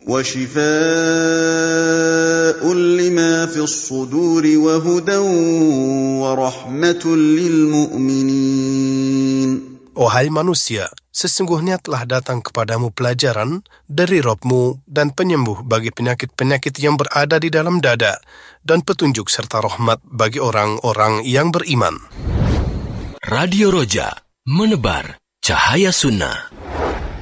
وشفاء لما في الصدور وهدى ورحمة للمؤمنين. Wahai manusia, sesungguhnya telah datang kepadamu pelajaran dari Rabb-Mu dan penyembuh bagi penyakit-penyakit yang berada di dalam dada dan petunjuk serta rahmat bagi orang-orang yang beriman. Radio Roja, menebar cahaya sunnah.